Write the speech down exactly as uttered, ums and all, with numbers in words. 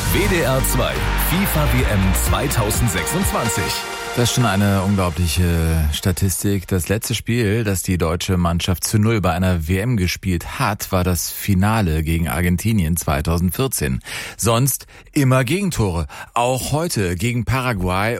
W D R zwei FIFA W M zweitausendsechsundzwanzig. Das ist schon eine unglaubliche Statistik. Das letzte Spiel, das die deutsche Mannschaft zu Null bei einer W M gespielt hat, war das Finale gegen Argentinien zweitausendvierzehn. Sonst immer Gegentore. Auch heute gegen Paraguay